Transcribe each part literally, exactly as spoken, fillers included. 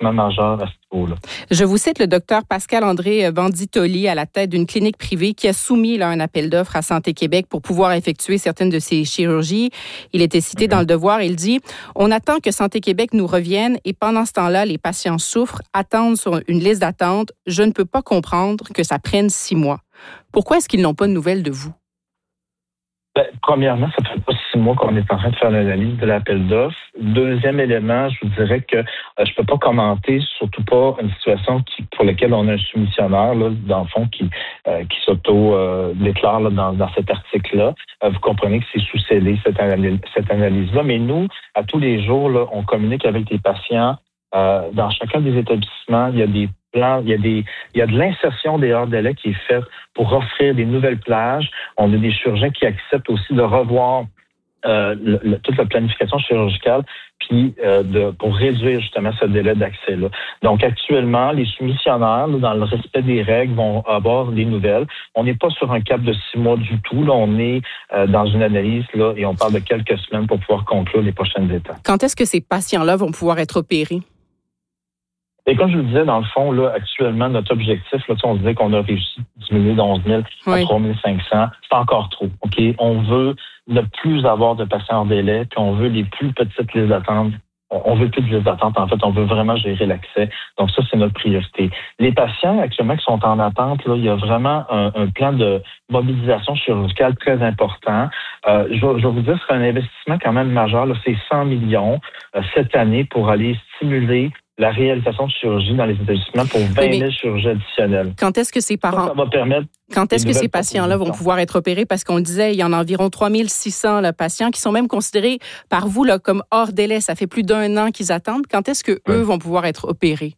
bouleversement majeur à ce niveau-là. Je vous cite le docteur Pascal-André Banditoli à la tête d'une clinique privée qui a soumis là, un appel d'offres à Santé Québec pour pouvoir effectuer certaines de ses chirurgies. Il était cité mm-hmm. dans Le Devoir. Il dit « On attend que Santé Québec nous revienne et pendant ce temps-là, les patients souffrent, attendent sur une liste d'attente. Je ne peux pas comprendre que ça prenne six mois. » Pourquoi est-ce qu'ils n'ont pas de nouvelles de vous? Ben, premièrement, ça fait pas six mois qu'on est en train de faire l'analyse de l'appel d'offres. Deuxième élément, je vous dirais que euh, je peux pas commenter, surtout pas une situation qui, pour laquelle on a un soumissionnaire, là, dans le fond, qui, euh, qui s'auto-déclare euh, dans, dans cet article-là. Euh, vous comprenez que c'est sous scellé, cette, analyse, cette analyse-là. Mais nous, à tous les jours, là, on communique avec les patients. Euh, dans chacun des établissements, il y a des plans, il y a des, il y a de l'insertion des hors-délais qui est faite pour offrir des nouvelles plages. On a des chirurgiens qui acceptent aussi de revoir euh, le, le, toute la planification chirurgicale, puis euh, de, pour réduire justement ce délai d'accès-là. Donc actuellement, les soumissionnaires, là, dans le respect des règles, vont avoir des nouvelles. On n'est pas sur un cap de six mois du tout. Là, on est euh, dans une analyse là, et on parle de quelques semaines pour pouvoir conclure les prochaines étapes. Quand est-ce que ces patients-là vont pouvoir être opérés? Et comme je vous le disais, dans le fond, là, actuellement, notre objectif, là, on disait qu'on a réussi à diminuer de onze mille oui. à trois mille cinq cents. C'est encore trop. OK? On veut ne plus avoir de patients en délai, puis on veut les plus petites listes d'attente. On veut plus de listes d'attente. En fait, on veut vraiment gérer l'accès. Donc, ça, c'est notre priorité. Les patients, actuellement, qui sont en attente, là, il y a vraiment un, un plan de mobilisation chirurgicale très important. Euh, je, je vais vous dire, ce sera un investissement quand même majeur. Là, c'est cent millions euh, cette année pour aller stimuler la réalisation de chirurgie dans les établissements pour vingt mille chirurgies additionnelles. Quand est-ce que ces parents... Ça, ça va permettre... Quand est-ce que ces patients-là vont pouvoir être opérés? Parce qu'on le disait, il y en a environ trois mille six cents là, patients qui sont même considérés par vous là, comme hors délai. Ça fait plus d'un an qu'ils attendent. Quand est-ce qu'eux oui. vont pouvoir être opérés?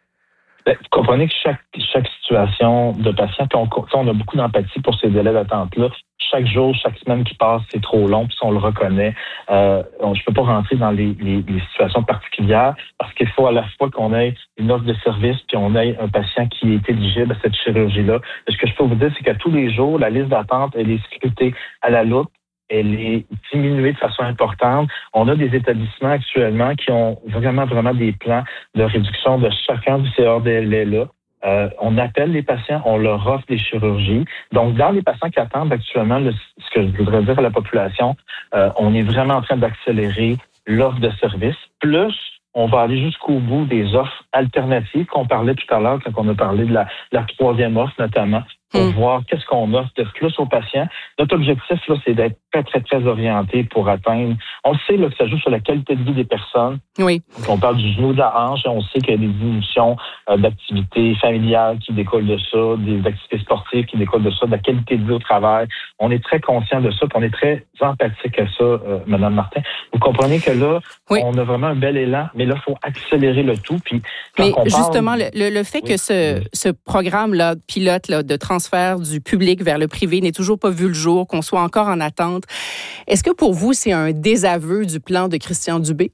Bien, vous comprenez que chaque, chaque situation de patient, on, on a beaucoup d'empathie pour ces délais d'attente-là. Chaque jour, chaque semaine qui passe, c'est trop long, puis on le reconnaît. Euh, je ne peux pas rentrer dans les, les, les situations particulières parce qu'il faut à la fois qu'on ait une offre de service puis on ait un patient qui est éligible à cette chirurgie-là. Ce que je peux vous dire, c'est qu'à tous les jours, la liste d'attente, elle est scrutée à la loupe. Elle est diminuée de façon importante. On a des établissements actuellement qui ont vraiment, vraiment des plans de réduction de chacun de ces hors-délais-là. Euh, on appelle les patients, on leur offre des chirurgies. Donc, dans les patients qui attendent actuellement, le, ce que je voudrais dire à la population, euh, on est vraiment en train d'accélérer l'offre de services. Plus, on va aller jusqu'au bout des offres alternatives qu'on parlait tout à l'heure, quand on a parlé de la, la troisième offre notamment, pour mmh. voir qu'est-ce qu'on offre de plus aux patients. Notre objectif, là, c'est d'être très, très, très orienté pour atteindre... On le sait là, que ça joue sur la qualité de vie des personnes. Oui. On parle du genou, de la hanche, et on sait qu'il y a des diminutions euh, d'activités familiales qui découlent de ça, des activités sportives qui découlent de ça, de la qualité de vie au travail. On est très conscient de ça, puis on est très empathique à ça, euh, Mme Martin. Vous comprenez que là, oui. on a vraiment un bel élan, mais là, il faut accélérer le tout. Puis mais justement, parle... le, le fait oui. que ce, ce programme-là, pilote là, de transfert du public vers le privé n'ait toujours pas vu le jour, qu'on soit encore en attente, est-ce que pour vous, c'est un désaveu du plan de Christian Dubé?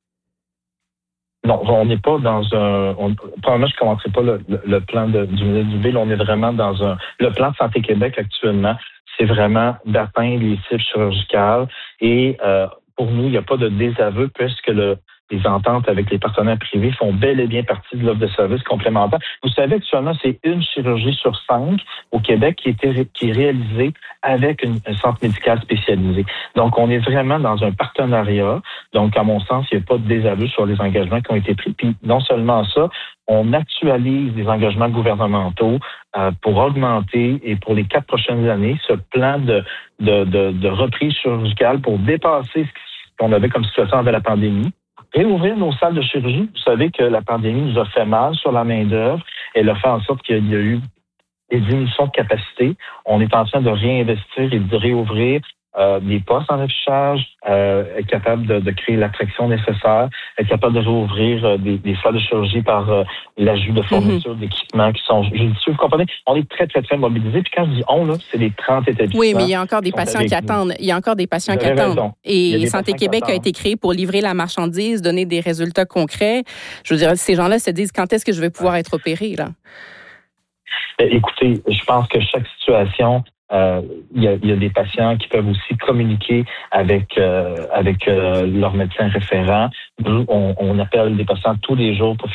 Non, on n'est pas dans un... On, probablement, je ne commenterai pas le, le, le plan de, du ministre Dubé. Là, on est vraiment dans un... Le plan de Santé Québec, actuellement, c'est vraiment d'atteindre les cibles chirurgicales. Et euh, pour nous, il n'y a pas de désaveu puisque le... les ententes avec les partenaires privés font bel et bien partie de l'offre de services complémentaires. Vous savez, actuellement, c'est une chirurgie sur cinq au Québec qui est, qui est réalisée avec une, un centre médical spécialisé. Donc, on est vraiment dans un partenariat. Donc, à mon sens, il n'y a pas de désaveu sur les engagements qui ont été pris. Puis, non seulement ça, on actualise les engagements gouvernementaux euh, pour augmenter, et pour les quatre prochaines années, ce plan de, de, de, de reprise chirurgicale pour dépasser ce qu'on avait comme situation avant la pandémie. Réouvrir nos salles de chirurgie. Vous savez que la pandémie nous a fait mal sur la main-d'œuvre. Elle a fait en sorte qu'il y a eu des diminutions de capacité. On est en train de réinvestir et de réouvrir euh, des postes en affichage, euh, être capable de, de créer l'attraction nécessaire, être capable de réouvrir euh, des, des salles de chirurgie par euh, l'ajout de fournitures, mm-hmm. d'équipements qui sont judicieux. Vous comprenez? On est très, très, très mobilisés. Puis quand je dis on, là, c'est les trente établissements. Oui, mais il y a encore des patients qui attendent. Il y a encore des patients qui attendent. Et Santé Québec a été créé pour livrer la marchandise, donner des résultats concrets. Je veux dire, ces gens-là se disent, quand est-ce que je vais pouvoir être opéré, là? Écoutez, je pense que chaque situation... Euh, il y a, il y a des patients qui peuvent aussi communiquer avec euh, avec euh, leur médecin référent. Nous, on, on appelle des patients tous les jours pour